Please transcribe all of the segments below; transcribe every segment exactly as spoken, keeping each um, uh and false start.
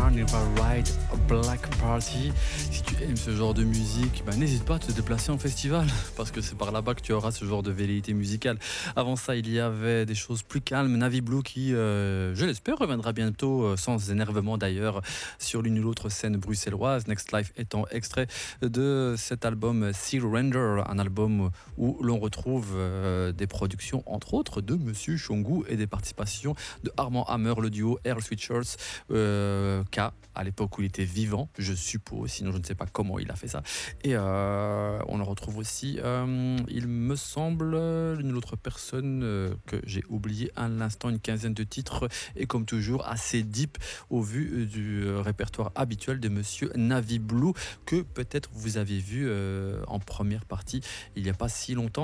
Carnival Ride Black Party. Si tu aimes ce genre de musique, bah, n'hésite pas à te déplacer en festival parce que c'est par là-bas que tu auras ce genre de velléité musicale. Avant ça, il y avait des choses plus calmes. Navy Blue qui, euh, je l'espère, reviendra bientôt, euh, sans énervement d'ailleurs, sur l'une ou l'autre scène bruxelloise. Next Life étant extrait de cet album Seal Render, un album où l'on retrouve euh, des productions entre autres de Monsieur Chongu et des participations de Armand Hammer, le duo Earl Sweatshirts, euh, K, à l'époque où il était vivant, je suppose, sinon je ne sais pas comment il a fait ça. Et euh, on en retrouve aussi, euh, il me semble, une autre personne euh, que j'ai oublié à l'instant, une quinzaine de titres, et comme toujours assez deep au vu du euh, répertoire habituel de Monsieur Navy Blue, que peut-être vous avez vu euh, en première partie il n'y a pas si longtemps,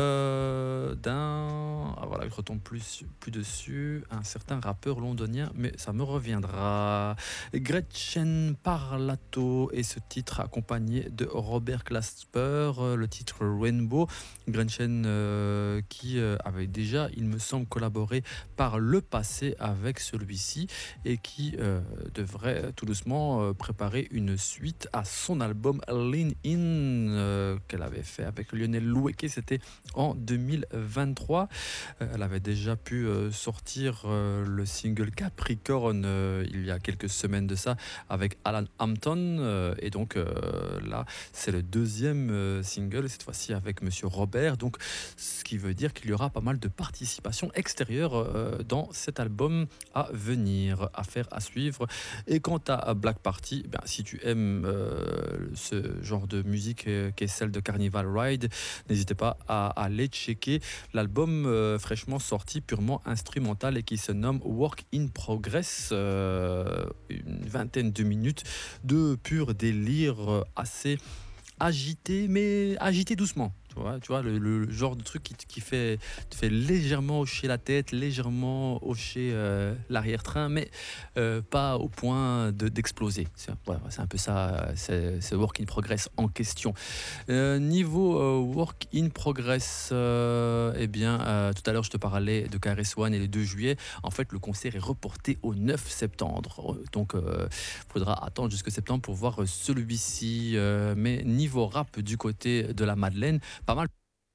euh, d'un, ah, voilà, je retombe plus, plus dessus, un certain rappeur londonien, mais ça me reviendra. Gretchen Parlato et ce titre accompagné de Robert Glasper, le titre Rainbow. Gretchen euh, qui euh, avait déjà, il me semble, collaboré par le passé avec celui-ci et qui euh, devrait tout doucement euh, préparer une suite à son album Lean In euh, qu'elle avait fait avec Lionel Loueke, c'était en deux mille vingt-trois. Euh, elle avait déjà pu euh, sortir euh, le single Capricorn euh, il y a quelques semaines de ça avec Alan Hampton euh, et donc euh, là c'est le deuxième euh, single, cette fois-ci avec Monsieur Robert, donc ce qui veut dire qu'il y aura pas mal de participation extérieure euh, dans cet album à venir, à faire, à suivre. Et quant à Black Party, ben, si tu aimes euh, ce genre de musique euh, qui est celle de Carnival Ride, n'hésitez pas à aller checker l'album euh, fraîchement sorti, purement instrumental et qui se nomme Work in Progress, euh, une vingtaine de minutes de pur délire euh, assez agité, mais agité doucement. Tu vois, tu vois le, le genre de truc qui, qui fait, te fait légèrement hocher la tête, légèrement hocher euh, l'arrière-train, mais euh, pas au point de, d'exploser. C'est, voilà, c'est un peu ça, c'est, c'est Work in Progress en question. Euh, niveau euh, Work in Progress, euh, eh bien, euh, tout à l'heure je te parlais de K R S One et le deux juillet. En fait, le concert est reporté au neuf septembre. Donc, il euh, faudra attendre jusqu'à septembre pour voir celui-ci. Euh, mais niveau rap du côté de la Madeleine, pas mal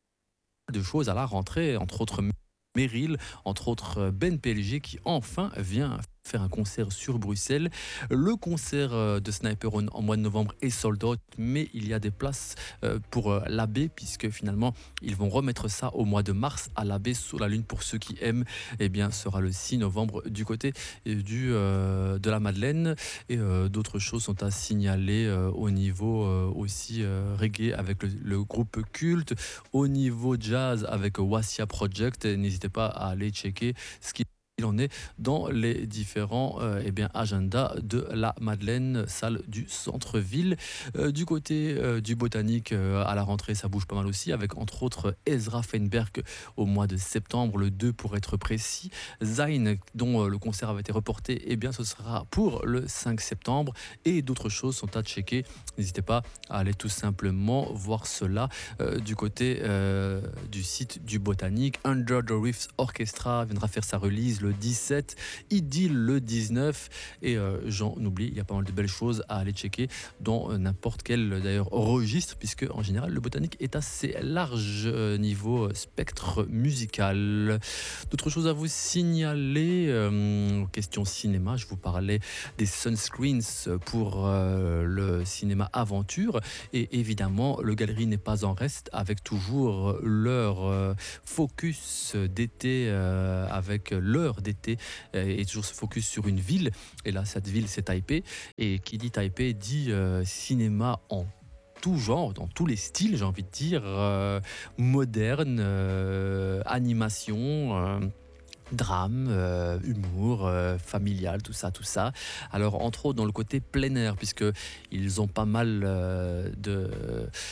de choses à la rentrée, entre autres Meryl, entre autres Ben P L G qui enfin vient faire un concert sur Bruxelles. Le concert de Sniper en, en mois de novembre est sold out, mais il y a des places pour l'A B, puisque finalement ils vont remettre ça au mois de mars à l'A B sous la lune pour ceux qui aiment. Eh bien, ce sera le six novembre du côté du, euh, de la Madeleine. Et euh, d'autres choses sont à signaler euh, au niveau euh, aussi euh, reggae avec le, le groupe Culte, au niveau jazz avec Wassia Project. Et n'hésitez pas à aller checker ce qui il en est dans les différents euh, eh bien, agendas de la Madeleine, salle du centre-ville. Euh, du côté euh, du Botanique, euh, à la rentrée, ça bouge pas mal aussi, avec entre autres Ezra Feinberg au mois de septembre, le deux pour être précis. Zayn, dont euh, le concert avait été reporté, eh bien, ce sera pour le cinq septembre. Et d'autres choses sont à checker. N'hésitez pas à aller tout simplement voir cela euh, du côté euh, du site du Botanique. Under the Reefs Orchestra viendra faire sa release le dix-sept, Idylle le dix-neuf, et euh, j'en oublie, il y a pas mal de belles choses à aller checker dans euh, n'importe quel d'ailleurs registre, puisque en général le Botanique est assez large euh, niveau spectre musical. D'autres choses à vous signaler, euh, question cinéma, je vous parlais des sunscreens pour euh, le cinéma aventure, et évidemment le Galerie n'est pas en reste avec toujours leur euh, focus d'été euh, avec leur d'été et toujours se focus sur une ville, et là cette ville c'est Taipei, et qui dit Taipei dit euh, cinéma en tout genre, dans tous les styles, j'ai envie de dire, euh, moderne, euh, animation, euh, drame, euh, humour, euh, familial, tout ça, tout ça. Alors entre autres dans le côté plein air, puisque ils ont pas mal euh, de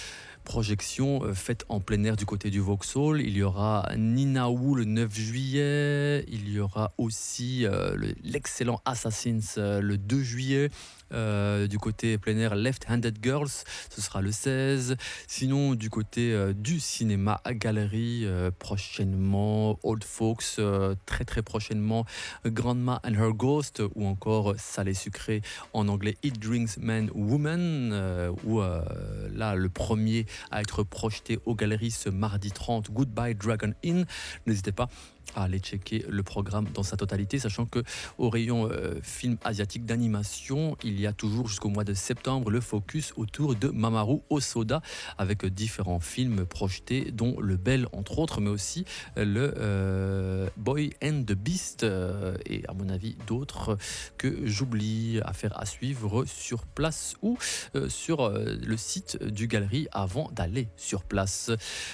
projection euh, faite en plein air du côté du Vauxhall. Il y aura Ninaou le neuf juillet. Il y aura aussi euh, le- l'excellent Assassins euh, le deux juillet. Euh, du côté plein air, Left-Handed Girls, ce sera le seize. Sinon, du côté euh, du cinéma à galerie, euh, prochainement, Old Folks, euh, très très prochainement, Grandma and Her Ghost, ou encore Salé Sucré en anglais, It Drinks Men Women, euh, ou euh, là, le premier à être projeté aux galeries ce mardi trente, Goodbye Dragon Inn. N'hésitez pas à aller checker le programme dans sa totalité, sachant que au rayon euh, film asiatique d'animation, il y a toujours jusqu'au mois de septembre le focus autour de Mamoru Hosoda, avec différents films projetés, dont Le Bel entre autres, mais aussi le euh, Boy and the Beast, euh, et à mon avis d'autres que j'oublie. À faire à suivre sur place ou euh, sur euh, le site du galerie avant d'aller sur place.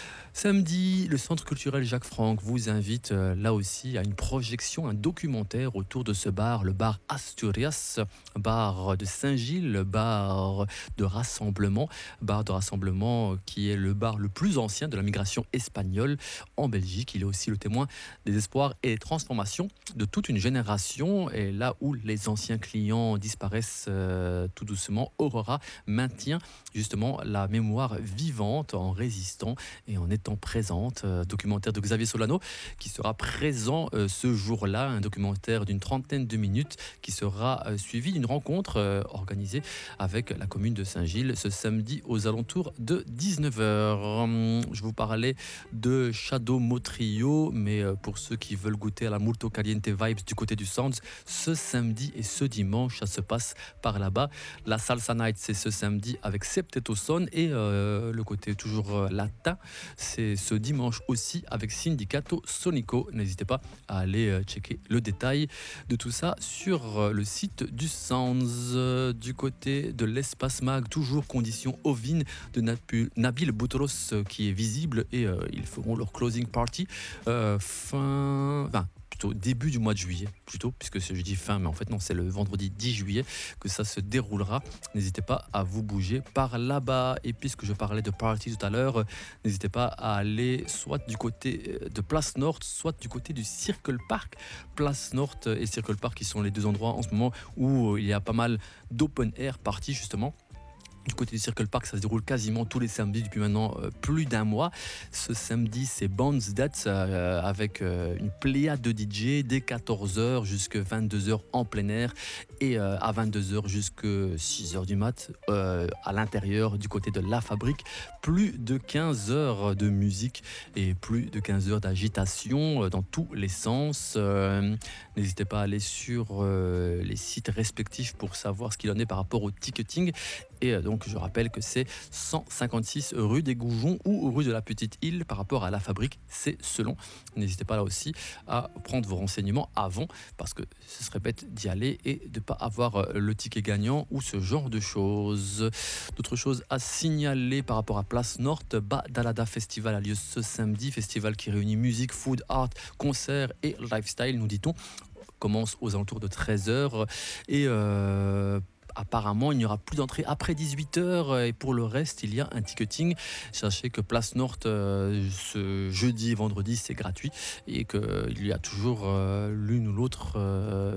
Samedi, le Centre culturel Jacques Franck vous invite euh, là aussi à une projection, un documentaire autour de ce bar, le bar Asturias, bar de Saint-Gilles, bar de rassemblement, bar de rassemblement qui est le bar le plus ancien de la migration espagnole en Belgique. Il est aussi le témoin des espoirs et des transformations de toute une génération. Et là où les anciens clients disparaissent euh, tout doucement, Aurora maintient justement la mémoire vivante en résistant et en étant présente. Euh, documentaire de Xavier Solano qui sera présent euh, ce jour-là, un documentaire d'une trentaine de minutes qui sera euh, suivi d'une rencontre euh, organisée avec la commune de Saint-Gilles ce samedi aux alentours de dix-neuf heures. Hum, Je vous parlais de Shadow Motrio, mais euh, pour ceux qui veulent goûter à la Multo Caliente Vibes du côté du Sounds, ce samedi et ce dimanche, ça se passe par là-bas. La Salsa Night, c'est ce samedi avec Septeto Son, et euh, le côté toujours euh, latin, c'est ce dimanche aussi avec Sindicato Sonico. N'hésitez pas à aller euh, checker le détail de tout ça sur euh, le site du Sounds. Euh, du côté de l'Espace Mag, toujours condition ovine de Napu- Nabil Boutros euh, qui est visible, et euh, ils feront leur closing party euh, fin... Enfin, plutôt début du mois de juillet, plutôt, puisque je dis fin, mais en fait non, c'est le vendredi dix juillet que ça se déroulera. N'hésitez pas à vous bouger par là-bas. Et puisque je parlais de party tout à l'heure, n'hésitez pas à aller soit du côté de Place Nord, soit du côté du Circle Park. Place Nord et Circle Park qui sont les deux endroits en ce moment où il y a pas mal d'open air party justement. Du côté du Circle Park, ça se déroule quasiment tous les samedis depuis maintenant euh, plus d'un mois. Ce samedi, c'est Bounce That euh, avec euh, une pléiade de D J dès quatorze heures jusqu'à vingt-deux heures en plein air, et euh, à vingt-deux heures jusqu'à six heures du mat euh, à l'intérieur du côté de La Fabrique. Plus de quinze heures de musique et plus de quinze heures d'agitation euh, dans tous les sens. Euh, n'hésitez pas à aller sur euh, les sites respectifs pour savoir ce qu'il en est par rapport au ticketing. Et donc je rappelle que c'est cent cinquante-six rue des Goujons ou rue de la Petite Île. Par rapport à La Fabrique, c'est selon. N'hésitez pas là aussi à prendre vos renseignements avant, parce que ce serait bête d'y aller et de ne pas avoir le ticket gagnant ou ce genre de choses. D'autres choses à signaler par rapport à Place Nord, Badalada Festival a lieu ce samedi. Festival qui réunit musique, food, art, concerts et lifestyle, nous dit-on. Commence aux alentours de treize heures, et euh, apparemment, il n'y aura plus d'entrée après dix-huit heures, et pour le reste, il y a un ticketing. Sachez que Place Nord, euh, ce jeudi et vendredi, c'est gratuit, et qu'il y a toujours euh, l'une ou l'autre euh,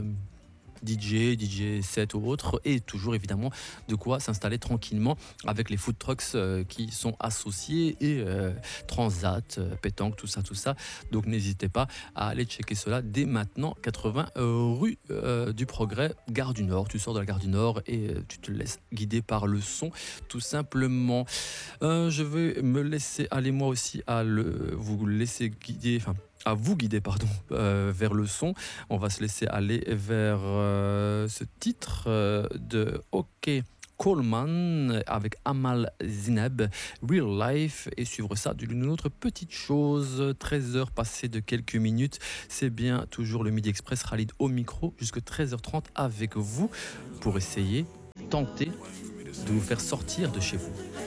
D J, D J set ou autre, et toujours évidemment de quoi s'installer tranquillement avec les food trucks euh, qui sont associés, et euh, Transat, euh, pétanque, tout ça, tout ça. Donc n'hésitez pas à aller checker cela dès maintenant. quatre-vingts euh, rue euh, du Progrès, gare du Nord. Tu sors de la gare du Nord et euh, tu te laisses guider par le son, tout simplement. Euh, je vais me laisser aller moi aussi à le, vous laisser guider, enfin à vous guider pardon, euh, vers le son. On va se laisser aller vers euh, ce titre euh, de OK Coleman avec Amal Zineb, Real Life, et suivre ça d'une autre petite chose. treize heures passées de quelques minutes, c'est bien toujours le Midi Express, Khalid au micro jusqu'à treize heures trente avec vous pour essayer, tenter de vous faire sortir de chez vous.